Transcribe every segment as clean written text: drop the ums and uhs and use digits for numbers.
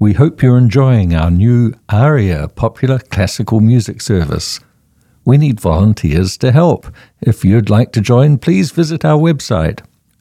We hope you're enjoying our new ARIA popular classical music service. We need volunteers to help. If you'd like to join, please visit our website,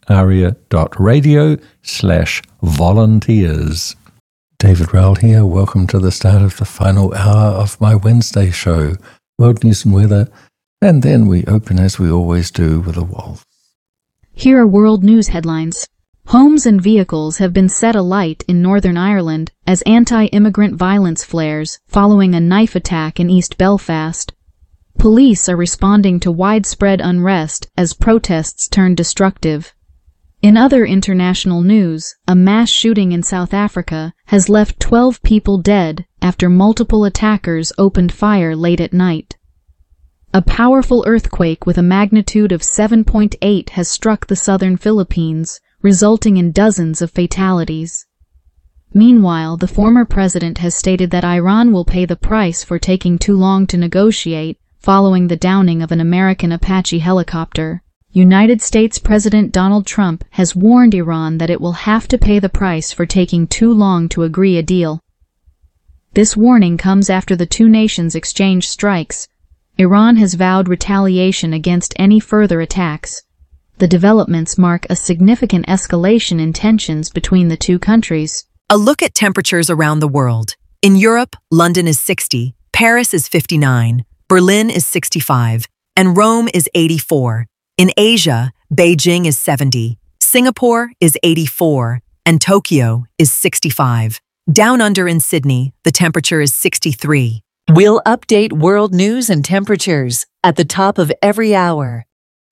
aria.radio/volunteers. David Rowell here. Welcome to the start of the final hour of my Wednesday show, World News and Weather, and then we open, as we always do, with a waltz. Here are world news headlines. Homes and vehicles have been set alight in Northern Ireland as anti-immigrant violence flares following a knife attack in East Belfast. Police are responding to widespread unrest as protests turn destructive. In other international news, a mass shooting in South Africa has left 12 people dead after multiple attackers opened fire late at night. A powerful earthquake with a magnitude of 7.8 has struck the southern Philippines, resulting in dozens of fatalities. Meanwhile, the former president has stated that Iran will pay the price for taking too long to negotiate following the downing of an American Apache helicopter. United States President Donald Trump has warned Iran that it will have to pay the price for taking too long to agree a deal. This warning comes after the two nations exchanged strikes. Iran has vowed retaliation against any further attacks. The developments mark a significant escalation in tensions between the two countries. A look at temperatures around the world. In Europe, London is 60, Paris is 59, Berlin is 65, and Rome is 84. In Asia, Beijing is 70, Singapore is 84, and Tokyo is 65. Down under in Sydney, the temperature is 63. We'll update world news and temperatures at the top of every hour.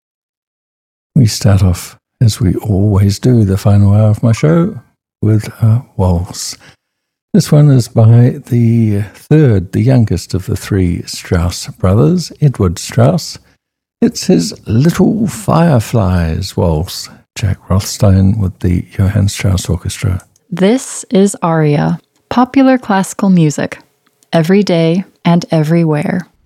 We start off, as we always do, the final hour of my show with a waltz. This one is by the youngest of the three Strauss brothers, Edward Strauss. It's his Little Fireflies waltz. Jack Rothstein with the Johann Strauss Orchestra. This is Aria, popular classical music, every day and everywhere.